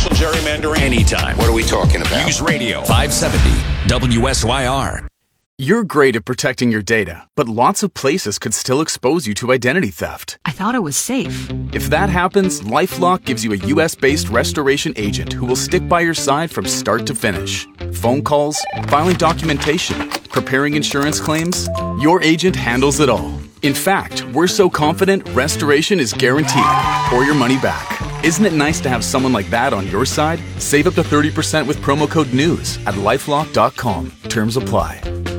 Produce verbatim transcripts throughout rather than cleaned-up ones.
Judicial gerrymandering. Anytime. What are we talking about? News Radio five seventy W S Y R. You're great at protecting your data, but lots of places could still expose you to identity theft. I thought it was safe. If that happens, LifeLock gives you a U S-based restoration agent who will stick by your side from start to finish. Phone calls, filing documentation, preparing insurance claims, your agent handles it all. In fact, we're so confident restoration is guaranteed or your money back. Isn't it nice to have someone like that on your side? Save up to thirty percent with promo code NEWS at lifelock dot com. Terms apply.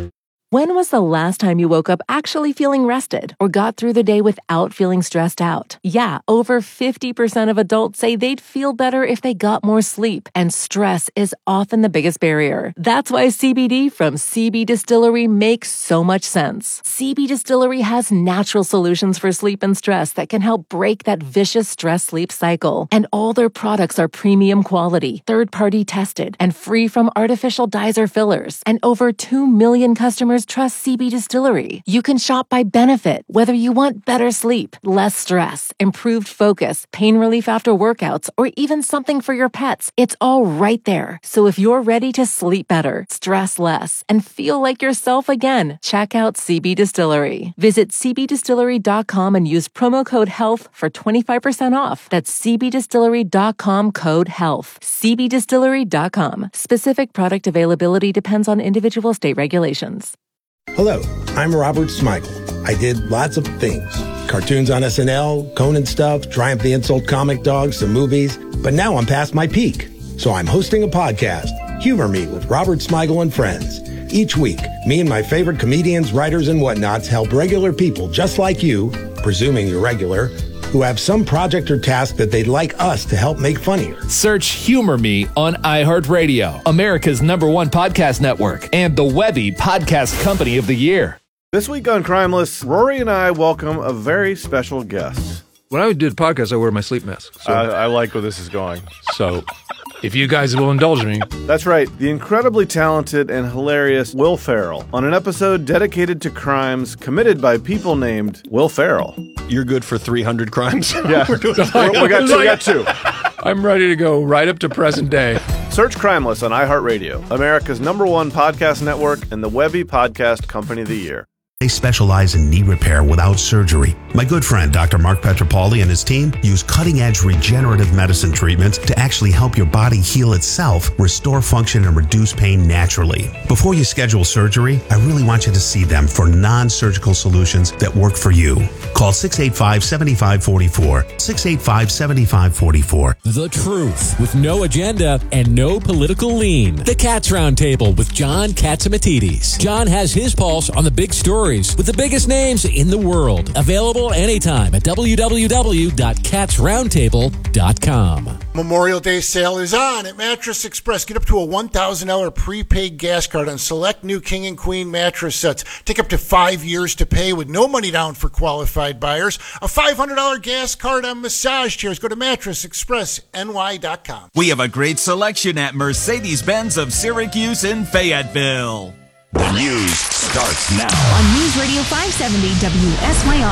When was the last time you woke up actually feeling rested or got through the day without feeling stressed out? Yeah, over fifty percent of adults say they'd feel better if they got more sleep, and stress is often the biggest barrier. That's why C B D from C B Distillery makes so much sense. C B Distillery has natural solutions for sleep and stress that can help break that vicious stress-sleep cycle. And all their products are premium quality, third-party tested, and free from artificial dyes or fillers. And over two million customers trust C B Distillery. You can shop by benefit, whether you want better sleep, less stress, improved focus, pain relief after workouts, or even something for your pets. It's all right there. So if you're ready to sleep better, stress less, and feel like yourself again, check out C B Distillery. Visit c b distillery dot com and use promo code HEALTH for twenty-five percent off. That's c b distillery dot com code HEALTH. c b distillery dot com. Specific product availability depends on individual state regulations. Hello, I'm Robert Smigel. I did lots of things. Cartoons on S N L, Conan stuff, Triumph the Insult comic dogs, some movies. But now I'm past my peak. So I'm hosting a podcast, Humor Me with Robert Smigel and Friends. Each week, me and my favorite comedians, writers, and whatnots help regular people just like you, presuming you're regular, who have some project or task that they'd like us to help make funnier. Search Humor Me on iHeartRadio, America's number one podcast network, and the Webby Podcast Company of the Year. This week on Crimeless, Rory and I welcome a very special guest. When I do the podcast, I wear my sleep mask. So. I, I like where this is going. So, if you guys will indulge me. That's right, the incredibly talented and hilarious Will Ferrell on an episode dedicated to crimes committed by people named Will Ferrell. You're good for three hundred crimes? Yeah, we got two. We got two. I'm ready to go right up to present day. Search Crimeless on iHeartRadio, America's number one podcast network and the Webby Podcast Company of the Year. They specialize in knee repair without surgery. My good friend, Doctor Mark Petropoli, and his team use cutting-edge regenerative medicine treatments to actually help your body heal itself, restore function, and reduce pain naturally. Before you schedule surgery, I really want you to see them for non-surgical solutions that work for you. Call six eight five, seven five four four, six eight five, seven five four four. The truth, with no agenda and no political lean. The Cats Roundtable with John Catsimatidis. John has his pulse on the big stories with the biggest names in the world. Available anytime at w w w dot cats roundtable dot com. Memorial Day sale is on at Mattress Express. Get up to a one thousand dollars prepaid gas card on select new King and Queen mattress sets. Take up to five years to pay with no money down for qualified buyers. A five hundred dollars gas card on massage chairs. Go to mattress express n y dot com. We have a great selection at Mercedes-Benz of Syracuse and Fayetteville. The news starts now on News Radio five seventy W S Y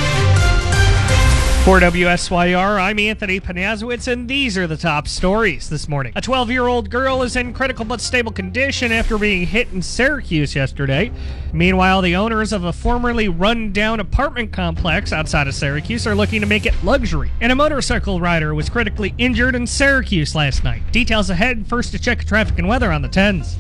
R. For W S Y R, I'm Anthony Panazowitz, and these are the top stories this morning. A twelve-year-old girl is in critical but stable condition after being hit in Syracuse yesterday. Meanwhile, the owners of a formerly run-down apartment complex outside of Syracuse are looking to make it luxury. And a motorcycle rider was critically injured in Syracuse last night. Details ahead. First to check traffic and weather on the tens.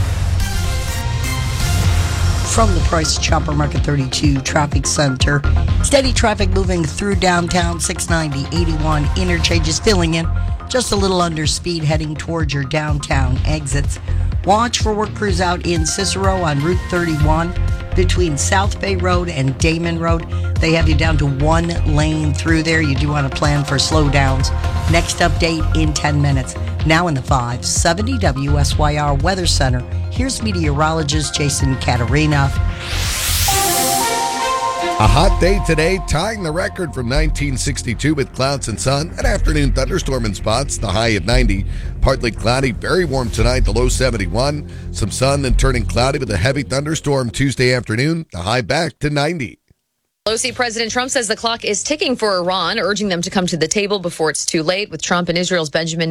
From the Price Chopper Market thirty-two Traffic Center. Steady traffic moving through downtown. Six ninety, eighty-one interchanges filling in. Just a little under speed heading towards your downtown exits. Watch for work crews out in Cicero on Route thirty-one between South Bay Road and Damon Road. They have you down to one lane through there. You do want to plan for slowdowns. Next update in ten minutes. Now in the five seventy W S Y R Weather Center, here's meteorologist Jason Catarina. A hot day today, tying the record from nineteen sixty-two with clouds and sun. An afternoon thunderstorm in spots, the high at ninety. Partly cloudy, very warm tonight, the low seventy-one. Some sun, then turning cloudy with a heavy thunderstorm Tuesday afternoon, the high back to ninety. Pelosi President Trump says the clock is ticking for Iran, urging them to come to the table before it's too late. With Trump and Israel's Benjamin